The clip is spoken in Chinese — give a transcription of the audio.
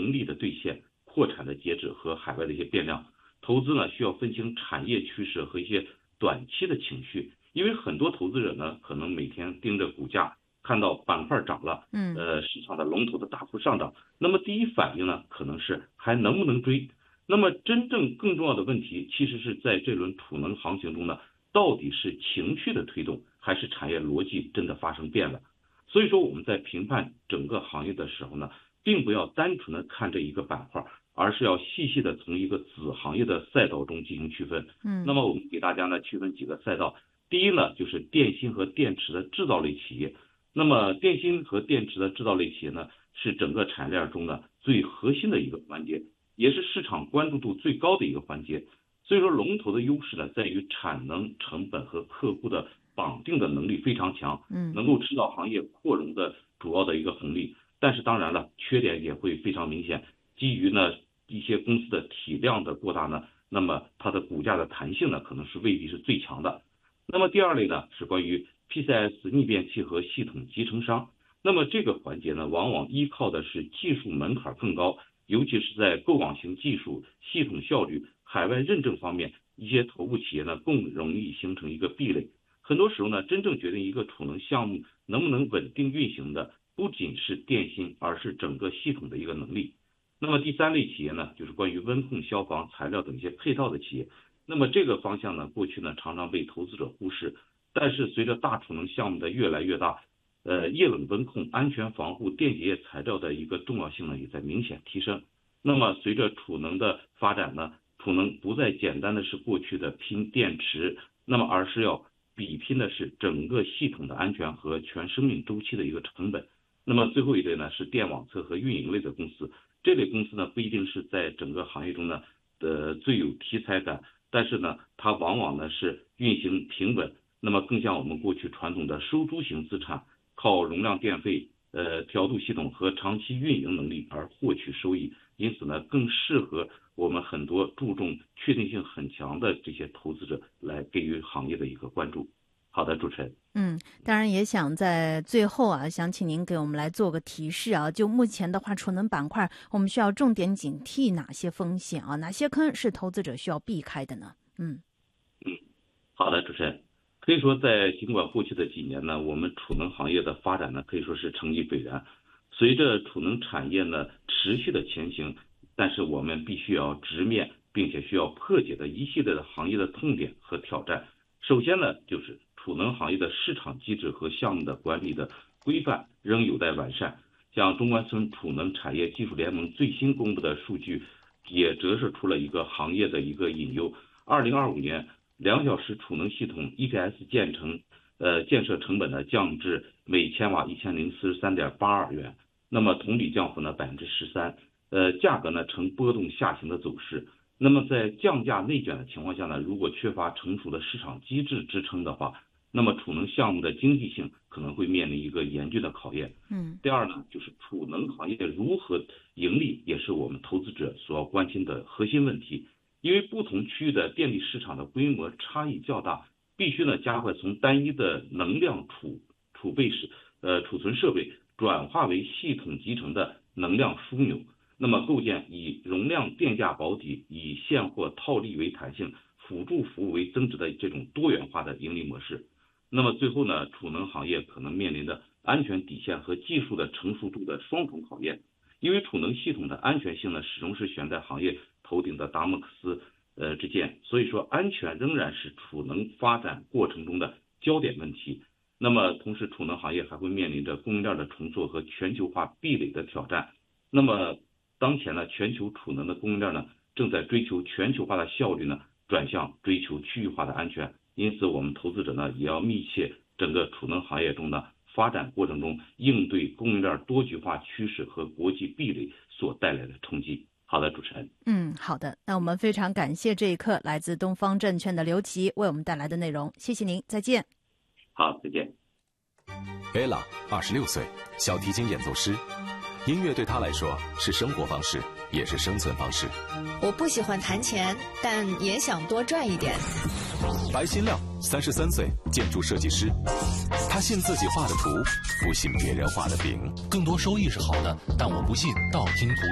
盈利的兑现、破产的截止和海外的一些变量。投资呢需要分清产业趋势和一些短期的情绪，因为很多投资者呢可能每天盯着股价，看到板块涨了，市场的龙头的大幅上涨，那么第一反应呢可能是还能不能追。那么真正更重要的问题其实是在这轮储能行情中呢，到底是情绪的推动还是产业逻辑真的发生变了。所以说我们在评判整个行业的时候呢，并不要单纯的看这一个板块，而是要细细的从一个子行业的赛道中进行区分。那么我们给大家呢区分几个赛道。第一呢就是电芯和电池的制造类企业。那么电芯和电池的制造类企业呢，是整个产业链中呢最核心的一个环节，也是市场关注度最高的一个环节。所以说龙头的优势呢在于产能、成本和客户的绑定的能力非常强，能够吃到行业扩容的主要的一个红利。但是当然了，缺点也会非常明显。基于呢一些公司的体量的过大呢，那么它的股价的弹性呢可能是未必是最强的。那么第二类呢是关于 PCS 逆变器和系统集成商。那么这个环节呢往往依靠的是技术门槛更高，尤其是在构网型技术、系统效率、海外认证方面，一些头部企业呢更容易形成一个壁垒。很多时候呢，真正决定一个储能项目能不能稳定运行的，不仅是电芯，而是整个系统的一个能力。那么第三类企业呢，就是关于温控、消防、材料等一些配套的企业。那么这个方向呢，过去呢常常被投资者忽视，但是随着大储能项目的越来越大，液冷温控、安全防护、电解液材料的一个重要性呢也在明显提升。那么随着储能的发展呢，储能不再简单的是过去的拼电池，那么而是要比拼的是整个系统的安全和全生命周期的一个成本。那么最后一类呢是电网测和运营类的公司。这类公司呢不一定是在整个行业中呢最有题材感，但是呢它往往呢是运行平稳，那么更像我们过去传统的收租型资产，靠容量电费、调度系统和长期运营能力而获取收益，因此呢更适合我们很多注重确定性很强的这些投资者来给予行业的一个关注。好的，主持人。 当然也想在最后想请您给我们来做个提示就目前的话，储能板块我们需要重点警惕哪些风险哪些坑是投资者需要避开的呢？ 好的，主持人。可以说尽管过去的几年呢，我们储能行业的发展呢可以说是成绩斐然，随着储能产业呢持续的前行，但是我们必须要直面并且需要破解的一系列的行业的痛点和挑战。首先呢，就是储能行业的市场机制和项目的管理的规范仍有待完善。像中关村储能产业技术联盟最新公布的数据也折射出了一个行业的一个隐忧。2025年2小时储能系统 EPS 建设成本呢降至每千瓦 1043.82 元，那么同比降幅呢 13%，价格呢呈波动下行的走势。那么在降价内卷的情况下呢，如果缺乏成熟的市场机制支撑的话，那么储能项目的经济性可能会面临一个严峻的考验。第二呢，就是储能行业如何盈利也是我们投资者所要关心的核心问题。因为不同区域的电力市场的规模差异较大，必须呢加快从单一的能量储存设备转化为系统集成的能量枢纽，那么构建以容量电价保底、以现货套利为弹性、辅助服务为增值的这种多元化的盈利模式。那么最后呢，储能行业可能面临的安全底线和技术的成熟度的双重考验。因为储能系统的安全性呢，始终是悬在行业头顶的达摩克斯之剑，所以说安全仍然是储能发展过程中的焦点问题。那么同时，储能行业还会面临着供应链的重塑和全球化壁垒的挑战。那么当前呢，全球储能的供应链呢，正在追求全球化的效率呢，转向追求区域化的安全。因此，我们投资者呢，也要密切整个储能行业中的发展过程中应对供应链多极化趋势和国际壁垒所带来的冲击。好的，主持人。 好的，那我们非常感谢这一刻来自东方证券的刘琦为我们带来的内容，谢谢您，再见。 好，再见。 Ella 26岁，小提琴演奏师。音乐对她来说是生活方式，也是生存方式。 我不喜欢弹钱，但也想多赚一点。 白新亮33岁，建筑设计师。他信自己画的图，不信别人画的饼。 更多收益是好的，但我不信道听途